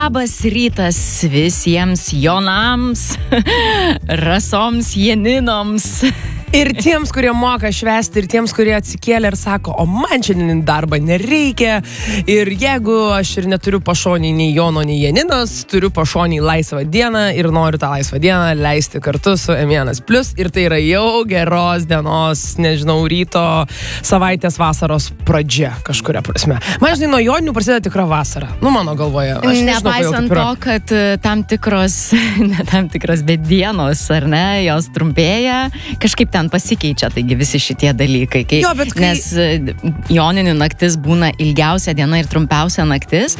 Labas rytas visiems Jonams, Rasoms, Janinoms. Ir tiems, kurie moka švęsti, ir tiems, kurie atsikėlė ir sako, o man šiandien darbą nereikia. Ir jeigu aš ir neturiu pašonį nei Jono, nei Janinos, turiu pašonį laisvą dieną ir noriu tą laisvą dieną leisti kartu su M1+. Ir tai yra jau geros dienos, nežinau, ryto, savaitės vasaros pradžia kažkuria prasme. Man žinai, nuo Joninių prasideda tikra vasara. Nu, mano galvoje. Nepaisant to, kad tam tikros, bet dienos, ar ne, jos trumpėja, kažkaip ten pasikeičia, taigi visi šitie dalykai. Nes Joninių naktis būna ilgiausia diena ir trumpiausia naktis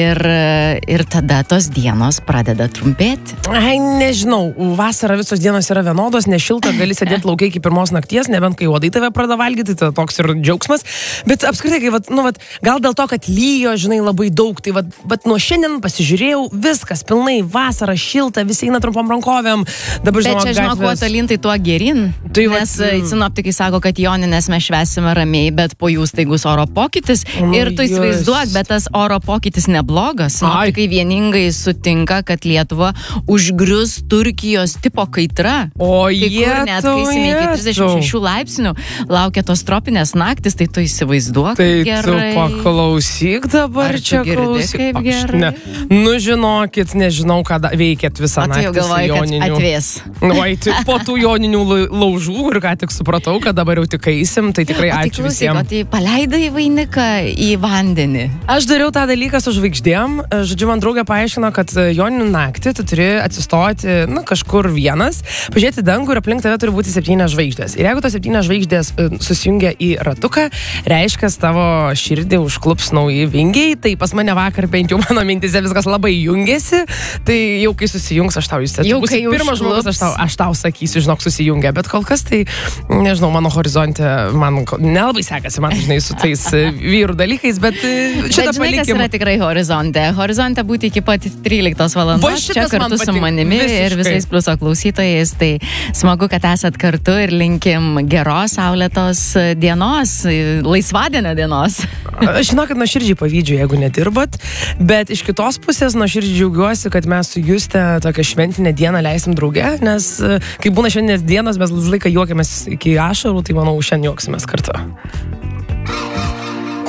ir tada tos dienos pradeda trumpėti. Ai, nežinau, vasara visos dienos yra vienodos, nešilta, gali sėdėti laukiai iki pirmos nakties, nebent kai uodai tave pradeda valgyti, tai toks ir džiaugsmas. Bet apskritai, kai, gal dėl to, kad lyjo, žinai, labai daug, tai nuo šiandien pasižiūrėjau, viskas pilnai vasara, šilta, visi eina trumpom rankovėm. Dabar, bet čia, žinau, kuo tolyn, tai tuo gerin. Nes sinoptikai sako, kad Jonines mes švęsime ramiai, bet po jų staigus oro pokytis. Ir tu įsivaizduok, bet tas oro pokytis neblogas. Sinoptikai vieningai sutinka, kad Lietuva užgrius Turkijos tipo kaitra. O jie net kaisime iki 36 laipsnių. Laukia tos tropinės naktis, tai tu įsivaizduok. Tai gerai. Tu paklausyk dabar čia. Kaip gerai. Nu, žinokit, nežinau, ką veikėt visą naktį. O tu jau galvoji, kad atvės. Tai po tų Joninių laužų ir ką tik supratau, kad dabar jau tik eisim, tai tikrai ačiū visiems. O tai paleidai vainiką į vandenį? Aš dariau tą dalyką su žvaigždėm. Žodžiu, man draugė paaiškino, kad Joninių naktį tu turi atsistoti, kažkur vienas, pažiūrėti dangų ir aplink tave turi būti 7 žvaigždės. Ir jeigu tos 7 žvaigždės susijungia į ratuką, reiškia, tavo širdį užklups nauji vingiai. Tai pas mane vakar bent jau mano mintise viskas labai jungėsi. Tai jau kai susijungs, aš tau pirmas žmogus, aš tau sakysiu, žinok, susijungia. Bet kol kas tai, nežinau, mano horizonte, man nelabai sekasi, man žinai, su tais vyrų dalykais, bet šitą žinai, kas yra tikrai horizonte. Horizonte būti iki pat 13 valandos, čia kartu su manimi ir visais Pliuso klausytojais. Tai smagu, kad esat kartu ir linkim geros, saulėtos dienos, laisvadienio dienos. Aš žinau, kad nuoširdžiai pavydžiu, jeigu nedirbat, bet iš kitos pusės nuoširdžiai džiaugiuosi, kad mes su Juste tokią šventinę dieną leisim drauge, nes kai būna šventinės dienos, mes visą laiką juokiamės iki ašarų, tai manau, šiandien juoksimės kartu.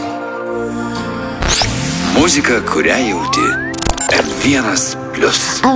Muzika, kurią jauti. M1+.